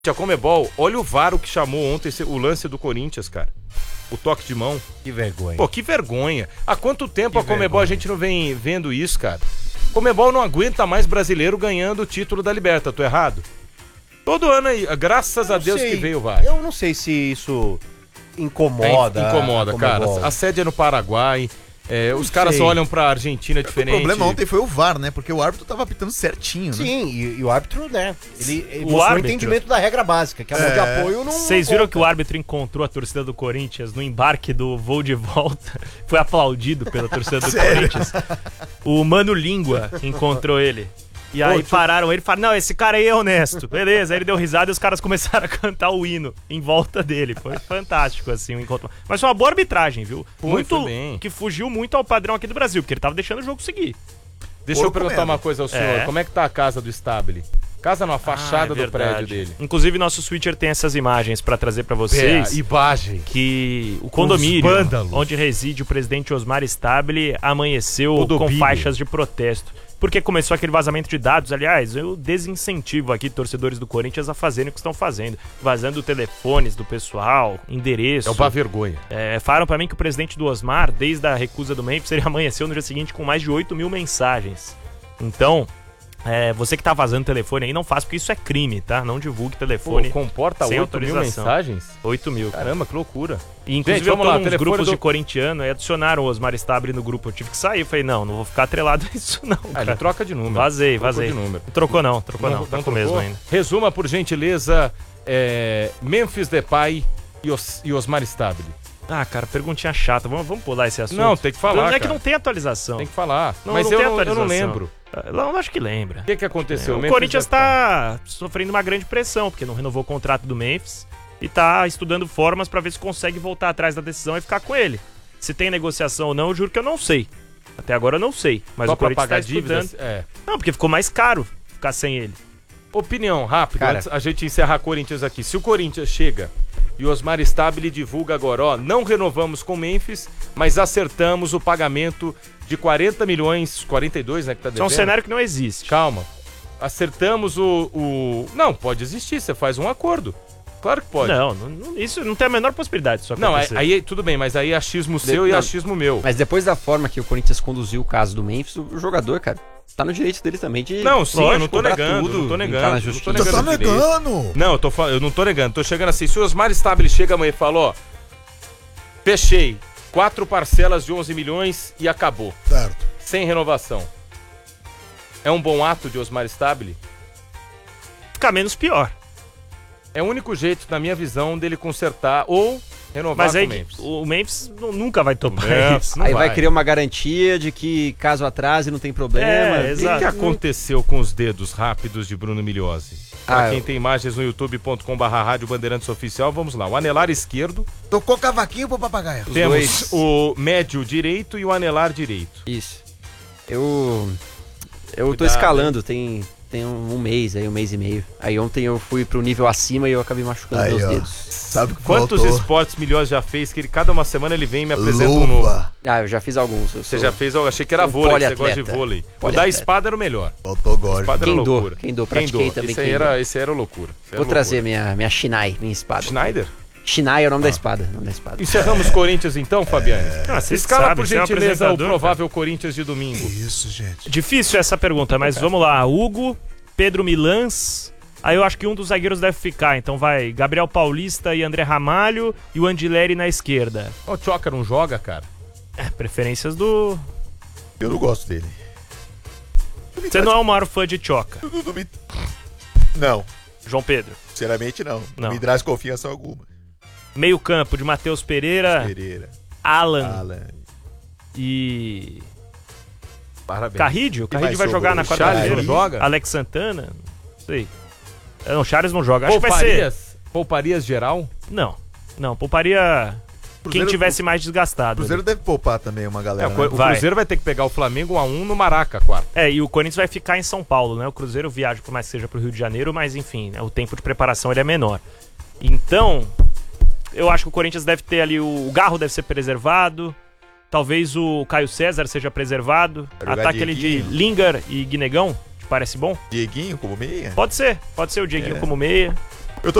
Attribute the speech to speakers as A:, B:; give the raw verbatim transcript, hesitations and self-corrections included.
A: A Conmebol, olha o V A R que chamou ontem o lance do Corinthians, cara. O toque de mão.
B: Que vergonha.
A: Pô, que vergonha. Há quanto tempo
B: que
A: a Conmebol
B: vergonha.
A: a gente não vem vendo isso, cara? Conmebol não aguenta mais brasileiro ganhando o título da Liberta, tô errado? Todo ano aí, graças a Deus
B: sei.
A: que veio o V A R.
B: Eu não sei se isso incomoda.
A: É, incomoda,
B: a
A: cara.
B: Conmebol.
A: A sede é no Paraguai. É, os caras
B: sei.
A: olham pra Argentina diferente.
C: O problema ontem foi o V A R, né? Porque o árbitro tava apitando certinho, né?
B: Sim, e, e o árbitro, né? Ele, ele
D: O
B: mostrou
D: árbitro.
B: o entendimento da regra básica, que a mão de
C: É.
B: apoio não.
D: Vocês
B: não
D: viram
B: conta.
D: que o árbitro encontrou a torcida do Corinthians no embarque do voo de volta? Foi aplaudido pela torcida do Corinthians. O Mano Língua encontrou ele. E aí
A: Pô,
D: pararam ele e falaram, não, esse cara aí é honesto. Beleza, aí ele deu risada e os caras começaram a cantar o hino em volta dele. Foi fantástico, assim, o encontro. Mas foi uma boa arbitragem, viu?
A: Foi,
D: muito,
A: foi bem.
D: que fugiu muito ao padrão aqui do Brasil, porque ele tava deixando o jogo seguir.
A: Deixa eu
C: Porco
A: perguntar
C: mesmo.
A: uma coisa ao senhor.
D: É.
A: Como é que tá a casa do Stabile? Casa numa fachada
D: Ah, é
A: do prédio
D: verdade.
A: dele.
D: Inclusive, nosso switcher tem essas imagens pra trazer pra vocês.
A: É, imagem.
D: Que o condomínio
A: vândalos.
D: onde reside o presidente Osmar Stabile amanheceu com
A: Podobílio.
D: faixas de protesto. Porque começou aquele vazamento de dados. Aliás, eu desincentivo aqui torcedores do Corinthians a fazerem o que estão fazendo. Vazando telefones do pessoal, endereço.
A: É uma vergonha.
D: É, falaram pra mim que o presidente do Osmar, desde a recusa do Memphis, ele amanheceu no dia seguinte com mais de oito mil mensagens. Então, é, você que tá vazando telefone aí, não faça, porque isso é crime, tá? Não divulgue
A: Pô,
D: telefone
A: comporta
D: sem
A: oito mil
D: autorização.
A: mensagens?
D: oito mil. cara.
A: Caramba, que loucura.
D: E inclusive
A: Gente,
D: eu
A: vamos
D: tô
A: lá,
D: nos
A: telefone
D: grupos
A: do-
D: de corintiano e adicionaram o Osmar Stabile no grupo. Eu tive que sair. Eu falei, não, não vou ficar atrelado a isso não,
A: Ah,
D: cara.
A: ele troca de número.
D: Vazei,
A: Trocou
D: vazei.
A: de número.
D: Não trocou não, trocou não. Tá com o mesmo
A: trocou?
D: ainda.
A: Resuma, por gentileza, é, Memphis Depay e, Os, e Osmar Stabile.
D: Ah, cara, perguntinha chata. Vamos, vamos pular esse assunto.
A: Não, tem que falar,
D: Não é que
A: cara.
D: não tem atualização.
A: Tem que falar.
D: Não,
A: Mas
D: não
A: eu,
D: tem
A: não, eu não
D: atualização.
A: lembro.
D: Não, acho que lembra.
A: O que, que aconteceu?
D: É, o
A: Memphis
D: Corinthians
A: Depay.
D: tá sofrendo uma grande pressão, porque não renovou o contrato do Memphis e tá estudando formas pra ver se consegue voltar atrás da decisão e ficar com ele. Se tem negociação ou não, eu juro que eu não sei. Até agora eu não sei. Mas
A: Só
D: o
A: pra
D: Corinthians
A: pagar
D: tá estudando.
A: dívidas? É.
D: Não, porque ficou mais caro ficar sem ele.
A: Opinião rápida,
B: Cara.
A: antes a gente encerrar Corinthians aqui. Se o Corinthians chega e o Osmar Stabile divulga agora, ó, não renovamos com o Memphis, mas acertamos o pagamento de quarenta milhões, quarenta e dois, né, que tá
D: Isso é
A: devendo.
D: um cenário que não existe.
A: Calma. Acertamos o, o... Não, pode existir, você faz um acordo. Claro que pode.
D: Não, não- não- isso não tem a menor possibilidade disso
A: Não, aí,
D: acontecer.
A: aí tudo bem, mas aí é achismo seu e
E: não.
A: achismo meu.
E: Mas depois da forma que o Corinthians conduziu o caso do Memphis, o jogador, cara, tá no direito dele também de.
A: Não, sim, eu não tô
E: cobrar
A: negando,
E: tudo,
A: não tô
E: entrar
A: negando.
E: na
A: Não tô
E: justiça.
C: Você tá
A: negando direito.
C: negando!
A: Não, eu, tô, fal- eu não tô negando, tô chegando assim. Se o Osmar Stabile chega amanhã e fala, ó, fechei, quatro parcelas de onze milhões e acabou,
C: Certo.
A: sem renovação. É um bom ato de Osmar Stabile?
D: Fica menos pior.
A: É o único jeito, na minha visão, dele consertar ou renovar
D: Mas
A: com
D: aí
A: o Memphis.
D: o Memphis nu- nunca vai topar
A: Não,
D: isso.
A: não
E: Aí vai.
A: vai.
E: criar uma garantia de que caso atrase não tem problema.
D: É,
A: O que,
D: exato.
A: que aconteceu com os dedos rápidos de Bruno Milhose? Pra
E: Ah,
A: quem
E: eu-
A: tem imagens no youtube ponto com barra rádio Bandeirantes Oficial, vamos lá. O anelar esquerdo,
C: Tocou cavaquinho pro papagaio.
E: Os
A: temos
E: dois.
A: o médio direito e o anelar direito.
E: Isso. Eu. Eu tô
A: Cuidado,
E: escalando, tem, tem um, um mês aí, um mês e meio. Aí ontem eu fui pro nível acima e eu acabei machucando
C: Aí,
E: meus
C: ó.
E: dedos.
C: Sabe o que
A: Quantos
C: faltou?
A: esportes Milhose já fez que ele, cada uma semana ele vem e me apresenta um novo?
C: Luva.
E: Ah, eu já fiz alguns. eu
A: Você
E: sou-
A: já fez, eu achei que era
E: Um
A: vôlei, que você gosta de
E: poliatleta.
A: vôlei. O da
E: Poliatleta.
A: espada era o melhor.
C: Faltou gordo.
A: Espada era
E: Kendo,
A: loucura.
E: Kendo, pratiquei também
A: esse aí
E: Kendo.
A: era, esse aí era loucura. Esse era
E: Vou trazer
A: loucura.
E: minha, minha Shinai, minha espada.
A: Schneider?
E: Shinai é o nome da espada. O nome da espada.
A: Encerramos Corinthians então, Fabiane?
D: Ah, vocês
A: Escala
D: sabem,
A: por
D: você é um
A: gentileza o
D: apresentador,
A: provável Corinthians de domingo.
C: Isso, gente.
D: Difícil essa pergunta, mas vamos lá. Hugo, Pedro Milans. Aí eu acho que um dos zagueiros deve ficar. Então vai Gabriel Paulista e André Ramalho e o Andileri na esquerda.
A: O Tchoca não joga, cara?
D: É, preferências do...
C: Eu não gosto dele.
D: Você não é o maior fã de Tchoca,
C: Não, não me- Não,
D: João Pedro.
C: sinceramente não. Não
D: Não.
C: me traz confiança alguma.
D: Meio campo de Matheus Pereira,
C: Pereira,
D: Alan
C: Alan.
D: e...
A: Parabéns.
D: Carrídio?
C: Quem
D: Carrídio vai
C: mais
D: jogar
C: sobrou?
D: na
C: O
D: quarta-feira.
A: Charles não joga?
D: Alex Santana? Não sei. É, Não, o Charles não joga. Acho que vai ser...
A: Pouparias? Pouparias geral?
D: Não, não. Pouparia quem
C: Cruzeiro-
D: tivesse mais
C: O
D: desgastado.
C: Cruzeiro deve poupar também uma
A: É,
C: galera.
A: o,
C: né?
A: o
D: Vai.
A: Cruzeiro vai ter que pegar o Flamengo um a um no Maraca, quarto.
D: É, e o Corinthians vai ficar em São Paulo, né? O Cruzeiro viaja, por mais que seja pro Rio de Janeiro, mas enfim, né, o tempo de preparação ele é menor. Então, eu acho que o Corinthians deve ter ali, o, o Garro deve ser preservado, talvez o Caio César seja preservado,
C: Vai jogar
D: ataque ele de
C: Dieguinho.
D: Lingar e Guinegão, te parece bom?
C: Dieguinho como meia?
D: Pode ser, pode ser o Dieguinho
C: É.
D: como meia.